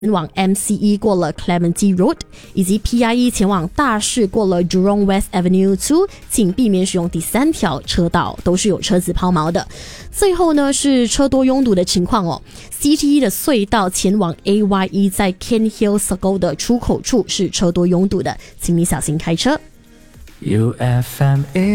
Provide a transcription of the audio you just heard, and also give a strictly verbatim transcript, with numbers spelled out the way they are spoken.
往 M C E 过了 Clementi Road， 以及 P I E 前往大市过了 Jurong West Avenue 二， 请避免使用第三条车道，都是有车子抛锚的。最后呢是车多拥堵的情况哦 ，C T E 的隧道前往 A Y E 在 Cairnhill Circle 的出口处是车多拥堵的，请你小心开车。U F M